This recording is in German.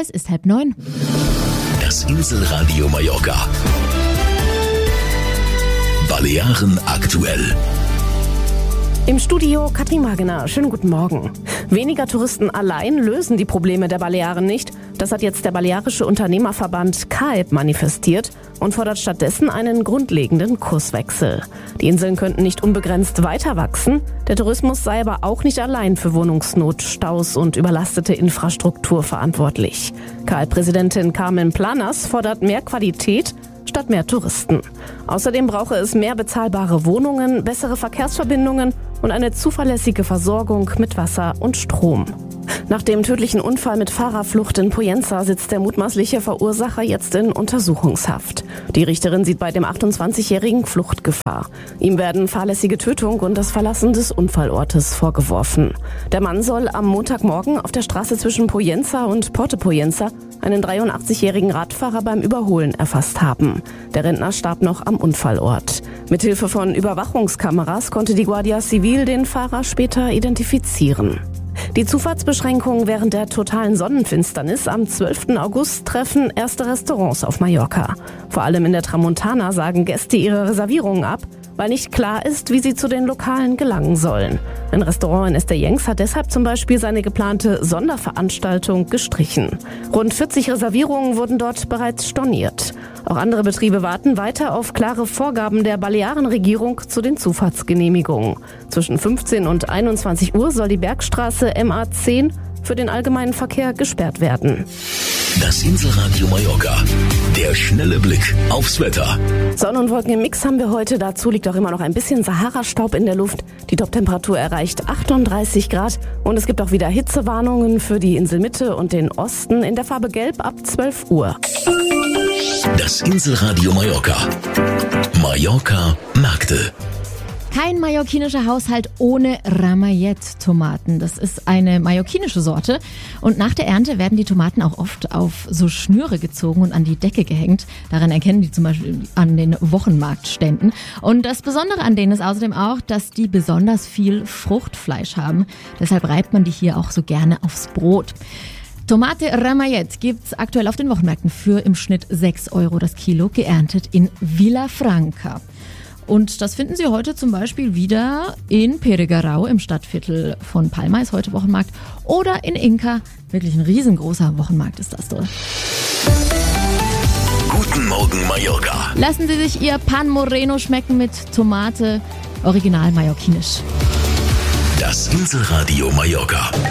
Es ist 8:30. Das Inselradio Mallorca. Balearen aktuell. Im Studio Katrin Wagener. Schönen guten Morgen. Weniger Touristen allein lösen die Probleme der Balearen nicht. Das hat jetzt der balearische Unternehmerverband CAEB manifestiert und fordert stattdessen einen grundlegenden Kurswechsel. Die Inseln könnten nicht unbegrenzt weiter wachsen. Der Tourismus sei aber auch nicht allein für Wohnungsnot, Staus und überlastete Infrastruktur verantwortlich. CAEB-Präsidentin Carmen Planas fordert mehr Qualität statt mehr Touristen. Außerdem brauche es mehr bezahlbare Wohnungen, bessere Verkehrsverbindungen und eine zuverlässige Versorgung mit Wasser und Strom. Nach dem tödlichen Unfall mit Fahrerflucht in Pollença sitzt der mutmaßliche Verursacher jetzt in Untersuchungshaft. Die Richterin sieht bei dem 28-jährigen Fluchtgefahr. Ihm werden fahrlässige Tötung und das Verlassen des Unfallortes vorgeworfen. Der Mann soll am Montagmorgen auf der Straße zwischen Pollença und Porto Pollença einen 83-jährigen Radfahrer beim Überholen erfasst haben. Der Rentner starb noch am Unfallort. Mithilfe von Überwachungskameras konnte die Guardia Civil den Fahrer später identifizieren. Die Zufahrtsbeschränkungen während der totalen Sonnenfinsternis am 12. August treffen erste Restaurants auf Mallorca. Vor allem in der Tramontana sagen Gäste ihre Reservierungen ab, weil nicht klar ist, wie sie zu den Lokalen gelangen sollen. Ein Restaurant in Estellencs hat deshalb zum Beispiel seine geplante Sonderveranstaltung gestrichen. Rund 40 Reservierungen wurden dort bereits storniert. Auch andere Betriebe warten weiter auf klare Vorgaben der Balearenregierung zu den Zufahrtsgenehmigungen. Zwischen 15 und 21 Uhr soll die Bergstraße MA10 für den allgemeinen Verkehr gesperrt werden. Das Inselradio Mallorca. Der schnelle Blick aufs Wetter. Sonne und Wolken im Mix haben wir heute. Dazu liegt auch immer noch ein bisschen Sahara-Staub in der Luft. Die Toptemperatur erreicht 38 Grad. Und es gibt auch wieder Hitzewarnungen für die Inselmitte und den Osten in der Farbe Gelb ab 12 Uhr. Das Inselradio Mallorca. Mallorca Märkte. Kein mallorquinischer Haushalt ohne Ramayet-Tomaten. Das ist eine mallorquinische Sorte. Und nach der Ernte werden die Tomaten auch oft auf so Schnüre gezogen und an die Decke gehängt. Daran erkennen die zum Beispiel an den Wochenmarktständen. Und das Besondere an denen ist außerdem auch, dass die besonders viel Fruchtfleisch haben. Deshalb reibt man die hier auch so gerne aufs Brot. Tomate Ramayet gibt's aktuell auf den Wochenmärkten für im Schnitt 6 Euro das Kilo, geerntet in Vilafranca. Und das finden Sie heute zum Beispiel wieder in Peregarau im Stadtviertel von Palma, ist heute Wochenmarkt, oder in Inca. Wirklich ein riesengroßer Wochenmarkt ist das dort. Guten Morgen Mallorca. Lassen Sie sich Ihr Pan Moreno schmecken mit Tomate, original mallorquinisch. Das Inselradio Mallorca.